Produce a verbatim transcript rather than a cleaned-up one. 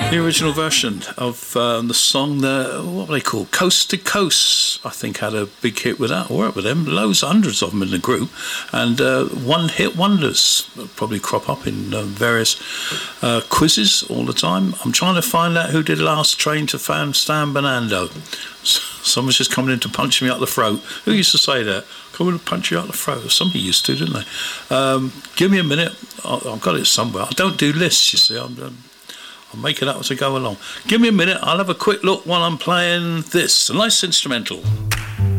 The original version of um, the song, the, what were they called? Coast to Coast, I think, had a big hit with that. I worked with them, loads, hundreds of them in the group. And uh, one-hit wonders probably crop up in uh, various uh, quizzes all the time. I'm trying to find out who did Last Train to Fan San Bernardo. Someone's just coming in to punch me up the throat. Who used to say that? Come and punch you out the throat. Somebody used to, didn't they? Um, give me a minute. I've got it somewhere. I don't do lists, you see. I'm... Um, I'll make it up as I go along. Give me a minute, I'll have a quick look while I'm playing this. A nice instrumental.